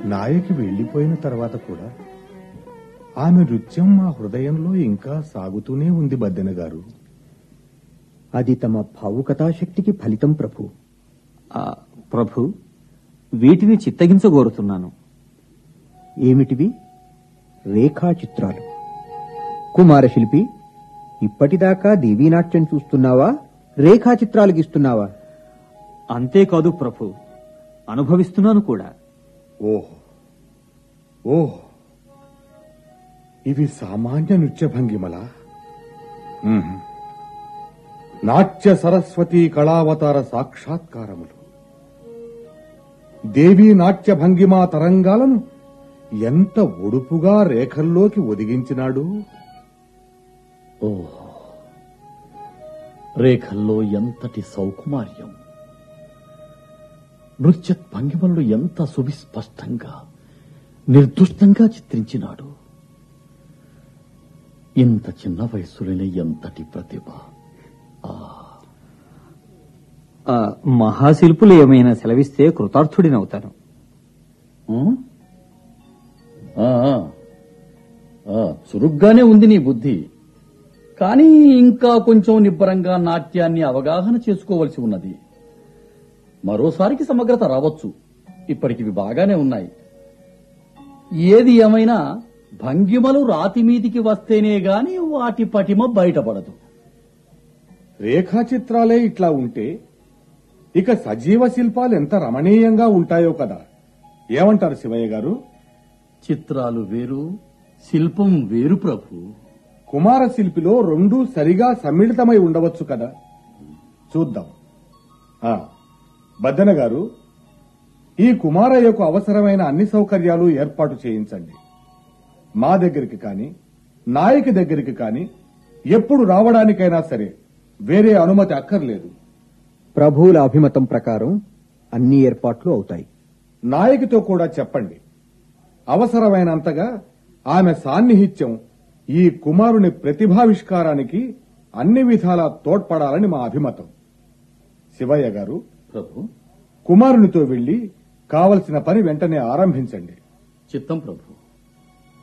నాయకి వెళ్లిపోయిన తర్వాత కూడా ఆమె నృత్యం మా హృదయంలో ఇంకా సాగుతూనే ఉంది బద్దెన గారు. అది తమ భావుకతాశక్తికి ఫలితం ప్రభు. ప్రభు, వీటిని చిత్తగించగోరుతున్నాను. ఏమిటివి? రేఖాచిత్రాలు. కుమారశిల్పి, ఇప్పటిదాకా దేవీనాట్యం చూస్తున్నావా, రేఖాచిత్రాలు గీస్తున్నావా? అంతేకాదు ప్రభు, అనుభవిస్తున్నాను కూడా. ఓహో ఓహో, ఇవి సామాన్య నృత్య భంగిమలా? నాట్య సరస్వతి కళావతార సాక్షాత్కారములు. దేవీ నాట్య భంగిమా తరంగాలను ఎంత ఒడుపుగా రేఖల్లోకి ఒదిగించినాడు. ఓహో, రేఖల్లో ఎంతటి సౌకుమార్యం! నృత్య భంగిమలను ఎంత సువిస్పష్టంగా, నిర్దుష్టంగా చిత్రించినాడు. ఇంత చిన్న వయస్సులోనే ఎంతటి ప్రతిభ! మహాశిల్పులు ఏమైనా సెలవిస్తే కృతార్థుడినవుతాను. చురుగ్గానే ఉంది నీ బుద్ధి. కానీ ఇంకా కొంచెం నిబ్బరంగా నాట్యాన్ని అవగాహన చేసుకోవలసి ఉన్నది. మరోసారికి సమగ్రత రావచ్చు. ఇప్పటికివి బాగానే ఉన్నాయి. ఏది ఏమైనా భంగిమలు రాతి మీదికి వస్తేనే గాని వాటి పటిమ బయటపడదు. రేఖాచిత్రాలే ఇట్లా ఉంటే ఇక సజీవ శిల్పాలు ఎంత రమణీయంగా ఉంటాయో కదా. ఏమంటారు శివయ్య గారు? చిత్రాలు వేరు, శిల్పం వేరు ప్రభు. కుమార శిల్పిలో రెండూ సరిగా సమ్మిళితమై ఉండవచ్చు కదా. చూద్దాం. బద్దెన గారు, ఈ కుమారయ్యకు అవసరమైన అన్ని సౌకర్యాలు ఏర్పాటు చేయించండి. మా దగ్గరికి కాని, నాయకి దగ్గరికి కాని ఎప్పుడు రావడానికైనా సరే వేరే అనుమతి అక్కర్లేదు. ప్రభువుల అభిమతం ప్రకారం అన్ని ఏర్పాట్లు అవుతాయి. నాయకితో కూడా చెప్పండి. అవసరమైనంతగా ఆమె సాన్నిహిత్యం ఈ కుమారుని ప్రతిభావిష్కారానికి అన్ని విధాలా తోడ్పడాలని మా అభిమతం. శివయ్య గారు, ప్రభు, కుమారునితో వెళ్లి కావలసిన పని వెంటనే ఆరంభించండి. చిత్తం ప్రభు.